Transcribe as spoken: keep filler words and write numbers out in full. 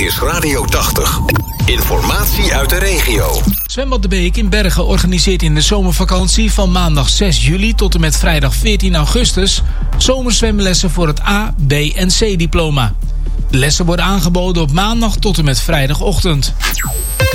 is Radio tachtig. Informatie uit de regio. Zwembad De Beek in Bergen organiseert in de zomervakantie van maandag zes juli tot en met vrijdag veertien augustus zomerzwemlessen voor het A, B en C diploma. De lessen worden aangeboden op maandag tot en met vrijdagochtend.